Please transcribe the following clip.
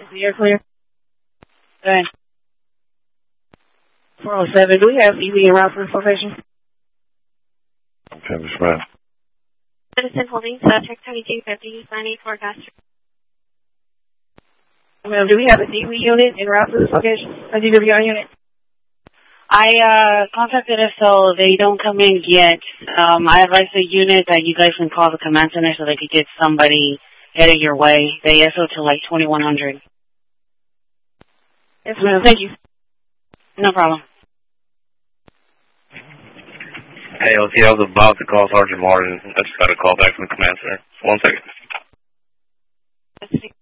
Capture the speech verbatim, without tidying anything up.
You're clear. Good. four oh seven, do we have E V en route for this location? Okay, Miss Brown. Citizen holding, subject twenty-two fifty, ninety forecast. Ma'am, do we have a D V unit en route for this location? A D W I unit? I uh, contacted us so they don't come in yet. Um, I advised the unit that you guys can call the command center so they could get somebody headed your way. They S O to like twenty-one hundred. Yes, ma'am. Thank you. No problem. Hey, L T, I was about to call Sergeant Martin. I just got a call back from the command center. One second.